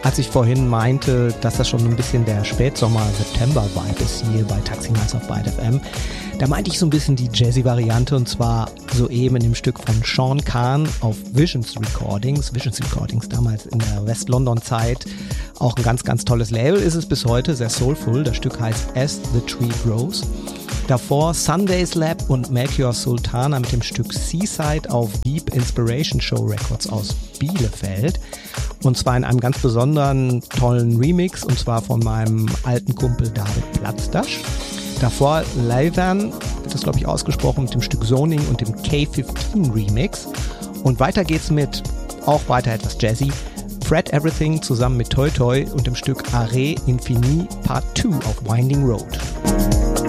als ich vorhin meinte, dass das schon ein bisschen der Spätsommer-September-Vibe ist hier bei Taxi Nights auf Byte FM, da meinte ich so ein bisschen die Jazzy-Variante und zwar soeben in dem Stück von Sean Khan auf Visions Recordings damals in der West-London-Zeit. Auch ein ganz, ganz tolles Label ist es bis heute, sehr soulful. Das Stück heißt As the Tree Grows. Davor Sundays Lab und Melchior Sultana mit dem Stück Seaside auf Deep Inspiration Show Records aus Bielefeld. Und zwar in einem ganz besonderen, tollen Remix, und zwar von meinem alten Kumpel David Platzdasch. Davor Leivern, wird das glaube ich ausgesprochen, mit dem Stück Zoning und dem K15 Remix. Und weiter geht's mit, auch weiter etwas Jazzy, Fred Everything zusammen mit Toi Toi und dem Stück Arrêt Infini Part 2 auf Winding Road.